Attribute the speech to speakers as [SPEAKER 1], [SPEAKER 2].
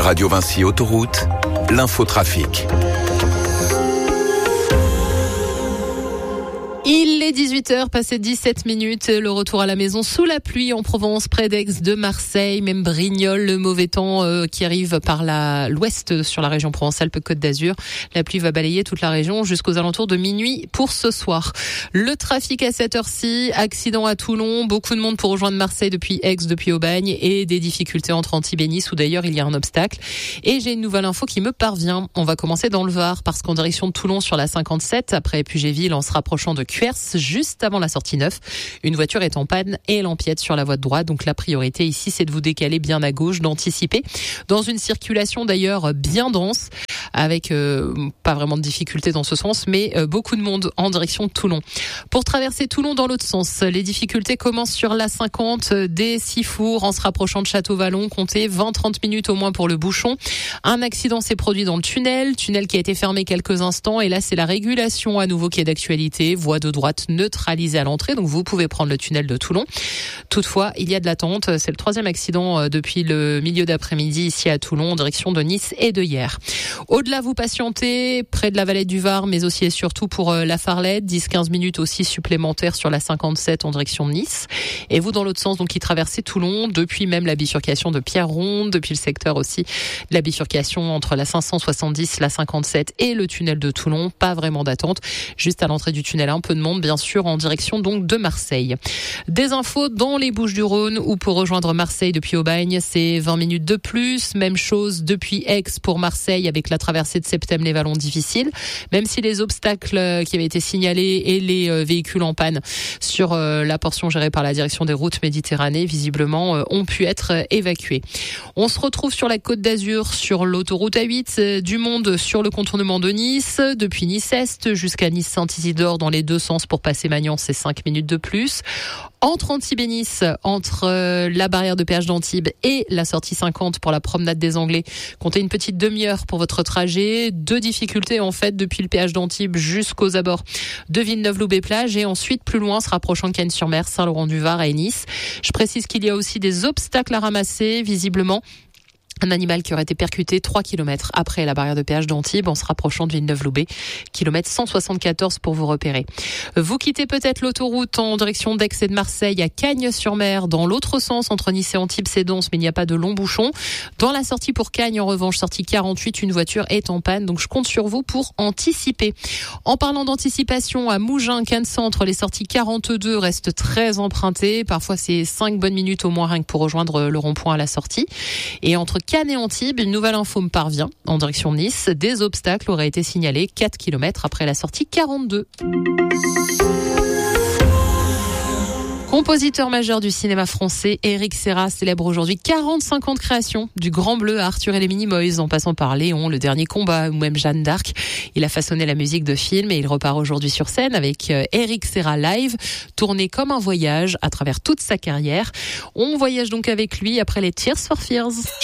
[SPEAKER 1] Radio Vinci Autoroute, l'infotrafic.
[SPEAKER 2] Il est 18h, passé 17 minutes, le retour à la maison sous la pluie en Provence, près d'Aix, de Marseille, même Brignoles, le mauvais temps qui arrive par l'ouest sur la région Provence-Alpes-Côte d'Azur. La pluie va balayer toute la région jusqu'aux alentours de minuit pour ce soir. Le trafic à cette heure-ci, accident à Toulon, beaucoup de monde pour rejoindre Marseille depuis Aix, depuis Aubagne et des difficultés entre Antibes et Nice où d'ailleurs il y a un obstacle. Et j'ai une nouvelle info qui me parvient. On va commencer dans le Var parce qu'en direction de Toulon sur la 57, après Puget-Ville en se rapprochant de Cuers, juste avant la sortie 9. Une voiture est en panne et elle empiète sur la voie de droite. Donc la priorité ici, c'est de vous décaler bien à gauche, d'anticiper. Dans une circulation d'ailleurs bien dense, avec pas vraiment de difficultés dans ce sens, mais beaucoup de monde en direction de Toulon. Pour traverser Toulon dans l'autre sens, les difficultés commencent sur la 50 des Sifour en se rapprochant de Château-Vallon. Comptez 20-30 minutes au moins pour le bouchon. Un accident s'est produit dans le tunnel qui a été fermé quelques instants et là c'est la régulation à nouveau qui est d'actualité. Voie de droite neutralisée à l'entrée, donc vous pouvez prendre le tunnel de Toulon. Toutefois, il y a de l'attente. C'est le troisième accident depuis le milieu d'après-midi ici à Toulon en direction de Nice et de Hyères. Au-delà, vous patientez près de la vallée du Var, mais aussi et surtout pour la Farlette, 10-15 minutes aussi supplémentaires sur la 57 en direction de Nice. Et vous, dans l'autre sens, donc qui traversez Toulon, depuis même la bifurcation de Pierreronde, depuis le secteur aussi de la bifurcation entre la 570, la 57 et le tunnel de Toulon. Pas vraiment d'attente. Juste à l'entrée du tunnel, un peu de monde, bien sûr, en direction donc de Marseille. Des infos dans les Bouches-du-Rhône, où pour rejoindre Marseille depuis Aubagne, c'est 20 minutes de plus. Même chose depuis Aix pour Marseille avec la traversée de Septème-les-Vallons difficile. Même si les obstacles qui avaient été signalés et les véhicules en panne sur la portion gérée par la direction des routes Méditerranée, visiblement, ont pu être évacués. On se retrouve sur la Côte d'Azur, sur l'autoroute A8, du monde sur le contournement de Nice, depuis Nice-Est jusqu'à Nice-Saint-Isidore dans les deux sens pour passer Magnan, c'est 5 minutes de plus. Entre Antibes et Nice, entre la barrière de péage d'Antibes et la sortie 50 pour la promenade des Anglais, comptez une petite demi-heure pour votre trajet. Deux difficultés en fait depuis le péage d'Antibes jusqu'aux abords de Villeneuve-Loubet-Plage et ensuite plus loin se rapprochant de Cannes-sur-Mer, Saint-Laurent-du-Var et Nice. Je précise qu'il y a aussi des obstacles à ramasser visiblement. Un animal qui aurait été percuté 3 km après la barrière de péage d'Antibes en se rapprochant de Villeneuve-Loubet, kilomètre 174 pour vous repérer. Vous quittez peut-être l'autoroute en direction d'Aix et de Marseille à Cagnes-sur-Mer dans l'autre sens entre Nice et Antibes, c'est dense mais il n'y a pas de long bouchon. Dans la sortie pour Cagnes en revanche, sortie 48, une voiture est en panne donc je compte sur vous pour anticiper. En parlant d'anticipation, à Mougins, Cannes-Centre, les sorties 42 restent très empruntées. Parfois c'est 5 bonnes minutes au moins rien que pour rejoindre le rond-point à la sortie. Et entre Cannes et Antibes, une nouvelle info me parvient en direction de Nice. Des obstacles auraient été signalés 4 km après la sortie 42. Compositeur majeur du cinéma français, Éric Serra célèbre aujourd'hui 45 ans de création, du Grand Bleu à Arthur et les Minimoys, en passant par Léon, Le Dernier Combat ou même Jeanne d'Arc. Il a façonné la musique de film et il repart aujourd'hui sur scène avec Éric Serra Live, tourné comme un voyage à travers toute sa carrière. On voyage donc avec lui après les Tears for Fears.